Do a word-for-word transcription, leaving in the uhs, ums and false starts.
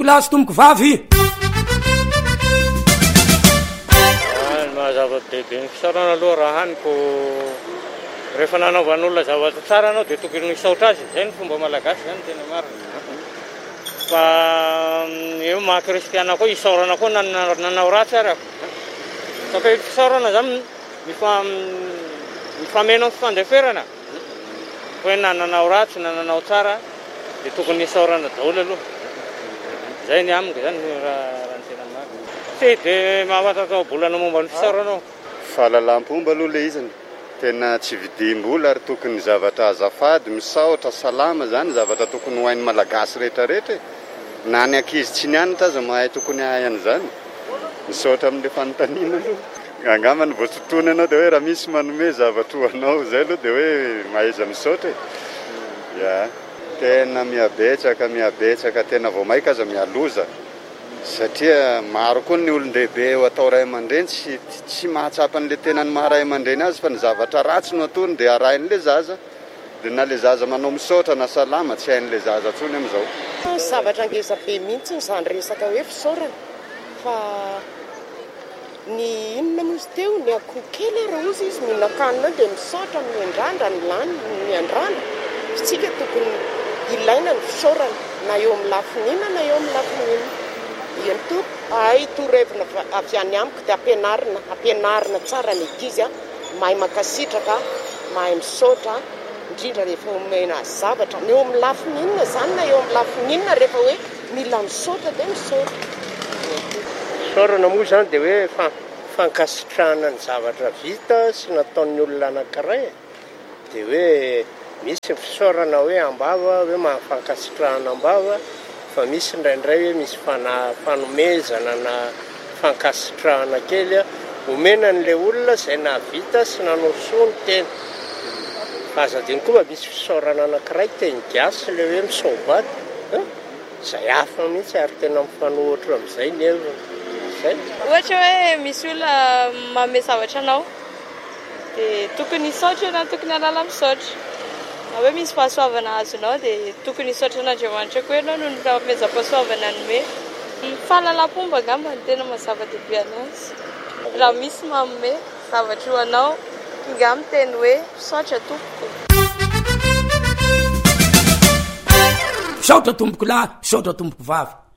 Plasy tomboko vavy mahazava-dehibe ny fisaorana aloha raha haniko rehefa nanaovan'olona zavatra tsara anao dia tokony misaotra azy, izay ny fomba malagasy zany tena marina. Fa eo maha-kristiana koa isaorana koa nanao ratsy arako. Sakay fisaorana zany mifameno amin'ny fifandeferana. Hoe na nanao ratsy na nanao tsara dia tokony isaorana daholo aloha. Zay ny amiko zany raha ny tena marina. Tsy dia mahafantatao bolana momba ny fisaorana ao. Fahalalam-pomba aloha le izany. Tena tsy vidim-bola ary tokony zavatra azafady, misaotra, salama zany zavatra tokony ho hain'ny malagasy rehetra rehetra. Na ny ankizy tsy nianatra aza mahay tokony hahay an'izany. Misaotra amin'ilay fanontaniana aloha. Angamba ny voatsotrona anao dia hoe raha misy manome zavatra ho anao zay aloha dia hoe mahaiza misaotra. Ya, tena mihabetsaka, mihabetsaka, tena vao maika aza mialoza. Satria maro koa ny olon-dehibe eo atao ray aman-dreny tsy, tsy mahatsapa an'ilay tena ny maharay aman-dreny azy fa ny zavatra ratsy no ataony dia arahin'ilay zaza. Dia na ilay zaza manao misaotra na salama tsy hain'ilay zaza tsony amin'izao. Zavatra ngeza be mihitsy izany resaka hoe fisaorana. Fa ny inona mozy teo ny akoho kely raha ozy izy mihinan-kanina dia misaotra miandrandra ny lany miandrandra. Tsika tokony ilaina ny fisaorana na eo amin'ny lafinina na eo amin'ny lafinina. Iany to ay torevina avy any amiko dia ampianarina ampianarina tsara ny ankizy mahay makasitraka, mahay misaotra indrindra rehefa omena zavatra ny eo amin'ny lafinina zany na eo amin'ny lafinina rehefa hoe mila misaotra dia misaotra. Fisaorana moa zany dia hoe fankasitrahana ny zavatra vita sy nataon'ny olona anankiray. Dia hoe misy fisaorana hoe ambava hoe mahafankasitrahana ambava, fa misy indraindray hoe misy fanomezana na fankasitrahana kely omena n'ilay olona izay nahavita sy nanao soa ny tena. Azadiny koa misy fisaorana anankiray teny gasy ilay hoe misaobaty. Izay hafa mihitsy ary tena mifanohitra amin'izay ny heviny. Zay. Ohatra hoe misy olona manome zavatra anao dia tokony hisaotra na tokony halala misaotra. Na hoe misy fahasoavana azonao dia tokony hisaotra an'Andriamanitra koa ianao noho ny fanomezam-pahasoavana anome. Fahalalam-pomba angamba ny tena mazava-dehibe anazy. Raha misy manome zavatra ho anao, ingamba miteny hoe misaotra tompoko. Misaotra tompoko lahy, misaotra tompoko vavy.